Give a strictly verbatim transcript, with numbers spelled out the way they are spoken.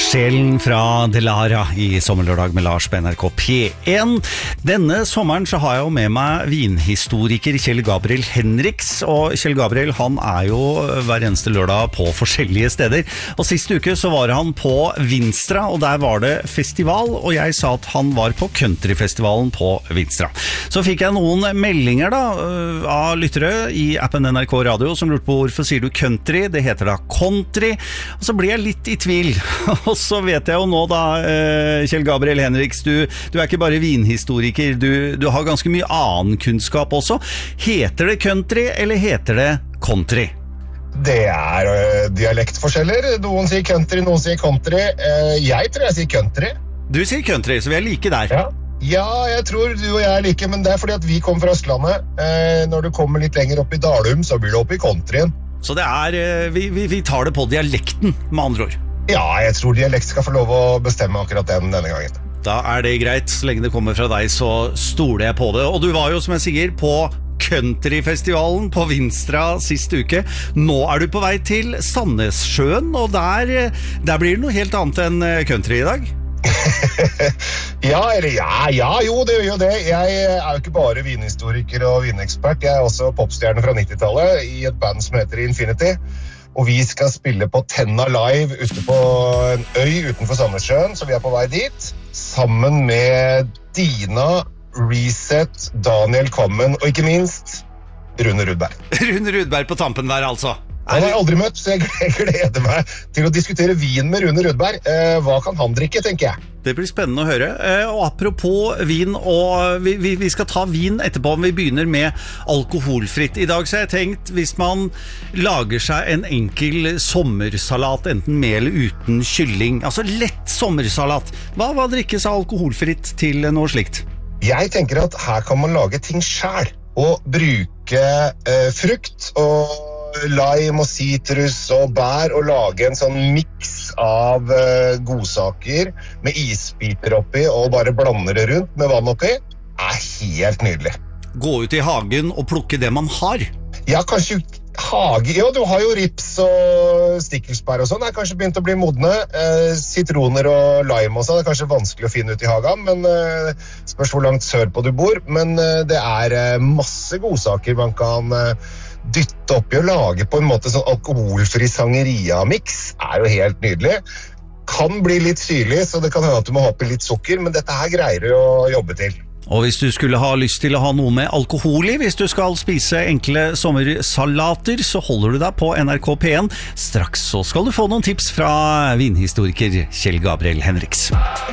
Sjelen fra Delara i Sommerlørdag med Lars på N R K P en. Denne sommeren så har jeg jo med meg vinhistoriker Kjell Gabriel Henriks, og Kjell Gabriel han er jo hver eneste lørdag på forskjellige steder. Og siste uke så var han på Vinstra, og der var det festival, og jeg sa at han var på countryfestivalen på Vinstra. Så fikk jeg noen meldinger da av lyttere i appen N R K Radio som lurte på hvorfor sier du country, det heter da country, og så blir jeg litt i tvil. Og så vet jeg jo nå da, Kjell Gabriel Henriks, du, du er ikke bare vinhistoriker, du, du har ganske mye annen kunnskap også. Heter det country, eller heter det country? Det er uh, dialektforskjeller. Noen sier country, noen sier country. Uh, jeg tror jeg sier country. Du sier country, så vi er like der. Ja. Ja, jeg tror du og jeg er like, men det er fordi at vi kommer fra Østlandet. Uh, når du kommer litt lenger opp i Dalum, så blir du opp i countryen. Så det er, uh, vi, vi, vi tar det på dialekten, med andre ord. Ja, jeg tror dialekt skal få lov å bestemme akkurat den denne gangen. Da er det greit, så lenge det kommer fra deg så stoler jeg på det. Og du var jo, som jeg sier, på countryfestivalen på Vinstra siste uke. Nå er du på vei til Sandnessjøen, og der, der blir det noe helt annet enn country i dag. ja, eller ja, ja, jo, det gjør jo det. Jeg er jo ikke bare vinhistoriker og vinekspert. Jeg er også popstjerne fra nittitallet i et band som heter Infinity. Og vi skal spille på Tenna Live ute på en øy utenfor Sandnessjøen, så vi er på vei dit. Sammen med Dina, Reset, Daniel Kommen og ikke minst Rune Rudberg. Rune Rudberg på tampen der altså. Han har jeg aldri møtt, så jeg gleder meg til å diskutere vin med Rune Rudberg. Eh, hva kan han drikke, tenker jeg? Det blir spennende å høre. Eh, og apropos vin, og vi, vi, vi skal ta vin etterpå, om vi begynner med alkoholfritt. I dag så har jeg tenkt, hvis man lager seg en enkel sommersalat, enten med eller uten kylling, altså lett sommersalat, hva, hva drikkes av alkoholfritt til noe slikt? Jeg tenker at her kan man lage ting selv, og bruke eh, frukt og lime og citrus og bær og lage en sånn mix av uh, godsaker med isbiter oppi og bare blande det rundt med vann oppi er helt nydelig. Gå ut i hagen og plukke det man har. Ja, kanskje hage. Ja, du har jo rips og stikkelsbær og sånn. Det er kanskje begynt å bli modne. Uh, sitroner og lime også. Det er kanskje vanskelig å finne ut i hagen, men uh, spørs hvor langt sør på du bor. Men uh, det er uh, masse godsaker man kan uh, dytte oppi og lage på en måte sånn alkoholfri sangeria-mix er jo helt nydelig. Kan bli litt syrlig, så det kan hende at du må ha oppi litt sukker, men dette her greier du å jobbe til. Og hvis du skulle ha lyst til å ha noe med alkohol i, hvis du skal spise enkle sommersalater, så holder du deg på N R K P en. Straks så skal du få noen tips fra vinhistoriker Kjell Gabriel Henriks.